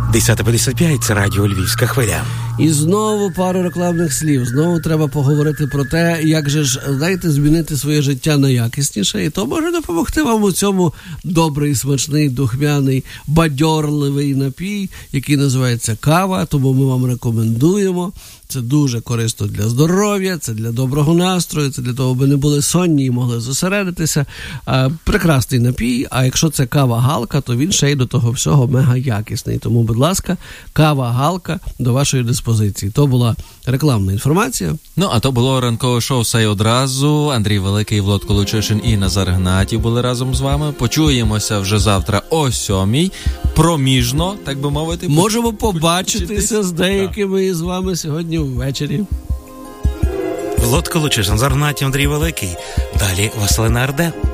10:55, це радіо «Львівська хвиля». І знову пару рекламних слів. Знову треба поговорити про те, як же ж, знаєте, змінити своє життя на якісніше. І то може допомогти вам у цьому добрий, смачний, духмяний, бадьорливий напій, який називається кава. Тому ми вам рекомендуємо. Це дуже корисно для здоров'я, це для доброго настрою, це для того, аби не були сонні і могли зосередитися. Прекрасний напій, а якщо це кава-галка, то він ще й до того всього мега якісний. Тому, будь ласка, кава-галка до вашої диспозиції. То була рекламна інформація. Ну, а то було ранкове шоу «Все й одразу». Андрій Великий, Влад Колучишин і Назар Гнатів були разом з вами. Почуємося вже завтра о 7:00. Проміжно, так би мовити. Можемо побачитися з деякими із вами сьогодні ввечері. Влад Колучишин, Назар Гнатів, Андрій Великий. Далі Василина Арде.